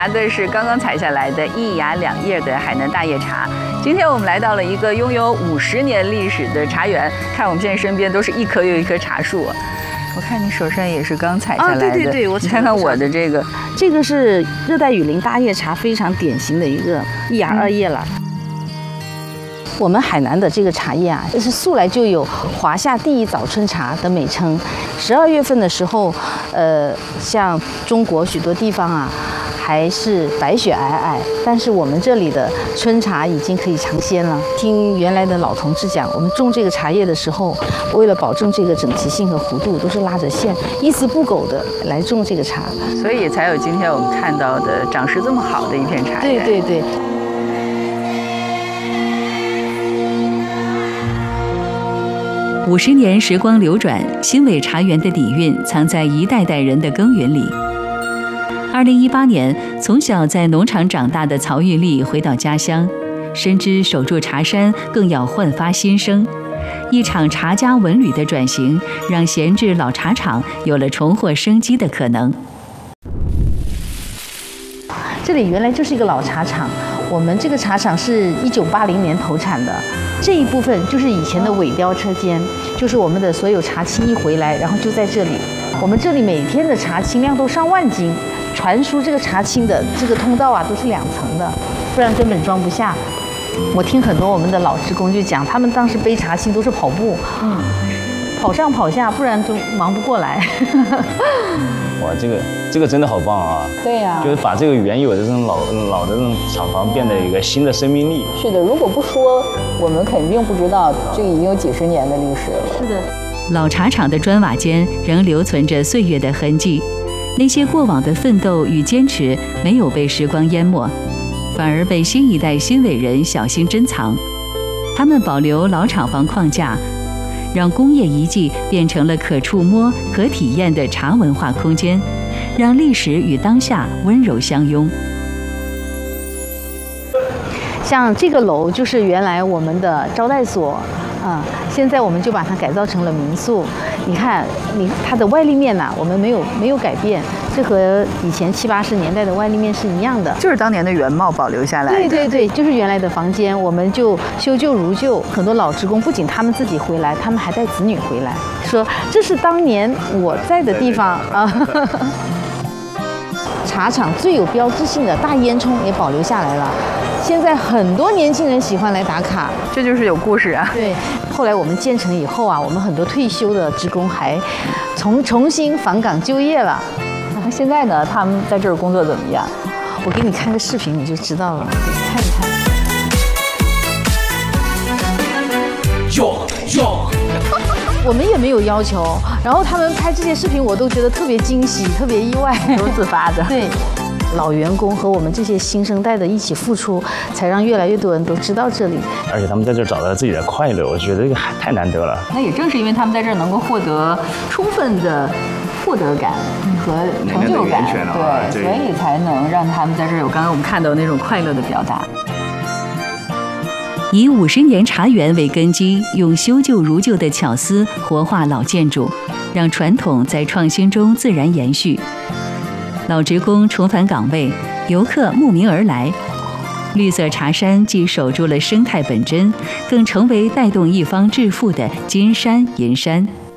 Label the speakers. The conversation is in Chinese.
Speaker 1: 拿的是刚刚采下来的一芽两叶的海南大叶茶。今天我们来到了一个拥有50年历史的茶园，看我们现在身边都是一棵又一棵茶树。我看你手上也是刚采下来的，
Speaker 2: 对，
Speaker 1: 你看看我的这个
Speaker 2: 是热带雨林大叶茶，非常典型的一个一芽二叶了。我们海南的这个茶叶啊，是素来就有华夏第一早春茶的美称。12月份的时候，像中国许多地方啊，还是白雪皑皑，但是我们这里的春茶已经可以尝鲜了。听原来的老同志讲，我们种这个茶叶的时候，为了保证这个整齐性和弧度，都是拉着线，一丝不苟的来种这个茶，
Speaker 1: 所以才有今天我们看到的长势这么好的一片茶园。
Speaker 2: 对。
Speaker 3: 50年时光流转，新伟茶园的底蕴藏在一代代人的耕耘里。2018年，从小在农场长大的曹玉丽回到家乡，深知守住茶山更要焕发新生。一场茶家文旅的转型，让闲置老茶厂有了重获生机的可能。
Speaker 2: 这里原来就是一个老茶厂，我们这个茶厂是1980年投产的。这一部分就是以前的尾雕车间，就是我们的所有茶青一回来，然后就在这里。我们这里每天的茶青量都上万斤，传输这个茶青的这个通道啊都是2层的，不然根本装不下。我听很多我们的老职工就讲，他们当时背茶青都是跑步，跑上跑下，不然就忙不过来。
Speaker 4: 哇，这个真的好棒啊！
Speaker 2: 对呀，
Speaker 4: 就是把这个原有的这种老的这种厂房变得有一个新的生命力。
Speaker 1: 是的，如果不说，我们肯定不知道这个已经有几十年的历史了。
Speaker 2: 是的，
Speaker 3: 老茶厂的砖瓦间仍留存着岁月的痕迹，那些过往的奋斗与坚持没有被时光淹没，反而被新一代新伟人小心珍藏。他们保留老厂房框架，让工业遗迹变成了可触摸、可体验的茶文化空间，让历史与当下温柔相拥。
Speaker 2: 像这个楼就是原来我们的招待所，现在我们就把它改造成了民宿。你看，它的外立面呢，我们没有改变，这和以前70、80年代的外立面是一样的，
Speaker 1: 就是当年的原貌保留下来的。
Speaker 2: 对，就是原来的房间，我们就修旧如旧。很多老职工不仅他们自己回来，他们还带子女回来，说这是当年我在的地方啊。茶厂最有标志性的大烟囱也保留下来了，现在很多年轻人喜欢来打卡，
Speaker 1: 这就是有故事啊。
Speaker 2: 对，后来我们建成以后啊，我们很多退休的职工还重新返岗就业了。
Speaker 1: 现在呢，他们在这儿工作怎么样？
Speaker 2: 我给你看个视频你就知道了，看一看。我们也没有要求，然后他们拍这些视频，我都觉得特别惊喜，特别意外，
Speaker 1: 都是自发的。
Speaker 2: 对，老员工和我们这些新生代的一起付出，才让越来越多人都知道这里。
Speaker 4: 而且他们在这儿找到自己的快乐，我觉得这个太难得了。
Speaker 1: 那也正是因为他们在这儿能够获得充分的获得感和成就感，对，所以才能让他们在这儿有刚刚我们看到那种快乐的表达。
Speaker 3: 以50年茶园为根基，用修旧如旧的巧思活化老建筑，让传统在创新中自然延续。老职工重返岗位，游客慕名而来，绿色茶山既守住了生态本真，更成为带动一方致富的金山银山。